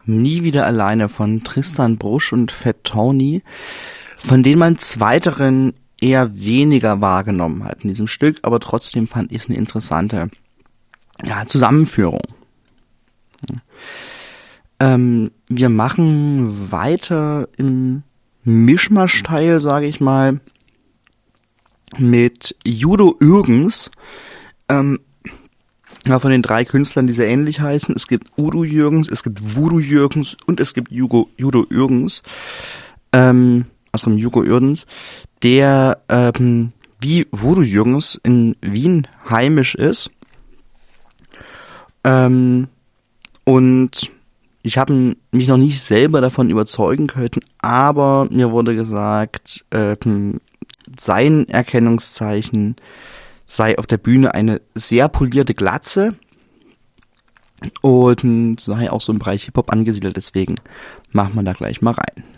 Nie wieder alleine von Tristan Brusch und Fat Tony, von denen man zweiteren eher weniger wahrgenommen hat in diesem Stück, aber trotzdem fand ich es eine interessante Zusammenführung. Wir machen weiter im Mischmasch-Teil, sage ich mal, mit Udo Jürgens. Von den 3 Künstlern, die sehr ähnlich heißen. Es gibt Udo Jürgens, es gibt Voodoo Jürgens und es gibt Udo Jürgens. Also Udo Jürgens, der wie Voodoo Jürgens in Wien heimisch ist. Und ich habe mich noch nicht selber davon überzeugen können, aber mir wurde gesagt, sein Erkennungszeichen sei auf der Bühne eine sehr polierte Glatze und sei auch so im Bereich Hip-Hop angesiedelt, deswegen machen wir da gleich mal rein.